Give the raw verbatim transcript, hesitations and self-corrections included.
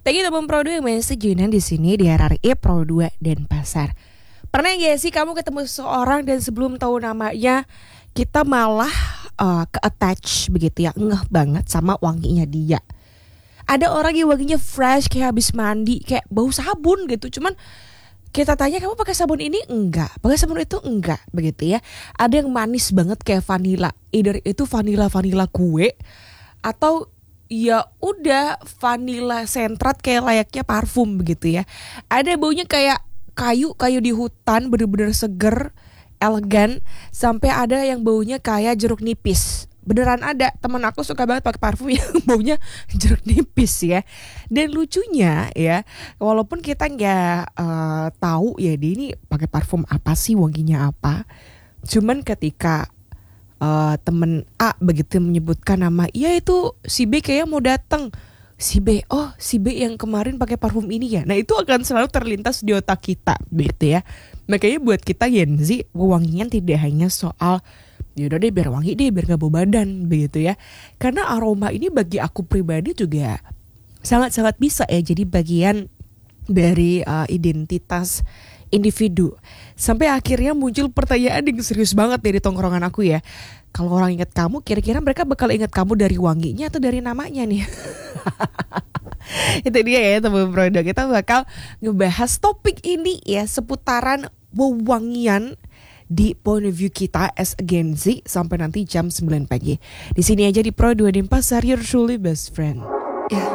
Thank you teman Pro dua yang masih sejunan di sini di R R I Pro dua Denpasar. Pernah gak sih kamu ketemu seseorang dan sebelum tahu namanya kita malah uh, ke-attach begitu ya, ngeh banget sama wanginya dia. Ada orang yang wanginya fresh kayak habis mandi, kayak bau sabun gitu. Cuman kita tanya, kamu pakai sabun ini? Enggak. Pakai sabun itu? Enggak, begitu ya. Ada yang manis banget kayak vanilla. Either itu vanilla-vanilla kue atau ya udah vanilla sentrat kayak layaknya parfum begitu ya. Ada baunya kayak kayu, kayu di hutan, bener-bener seger, elegan. Sampai ada yang baunya kayak jeruk nipis. Beneran ada, teman aku suka banget pakai parfum yang baunya jeruk nipis ya. Dan lucunya ya, walaupun kita nggak uh, tahu ya dia ini pakai parfum apa sih, wanginya apa. Cuman ketika uh, temen A begitu menyebutkan nama, ya itu si B kayaknya mau datang. Si B, oh si B yang kemarin pakai parfum ini ya. Nah itu akan selalu terlintas di otak kita gitu ya. Makanya buat kita Gen Z, wangian tidak hanya soal yaudah deh biar wangi deh, biar gak bau badan begitu ya. Karena aroma ini bagi aku pribadi juga sangat-sangat bisa ya jadi bagian dari uh, identitas individu. Sampai akhirnya muncul pertanyaan yang serius banget dari tongkrongan aku ya. Kalau orang ingat kamu, kira-kira mereka bakal ingat kamu dari wanginya atau dari namanya nih? Itu dia ya teman produk. Kita bakal ngebahas topik ini ya, seputaran wewangian di point of view kita as a Gen Z sampai nanti jam sembilan pagi. Di sini aja di Pro dua Denpasar, your truly best friend. Yeah.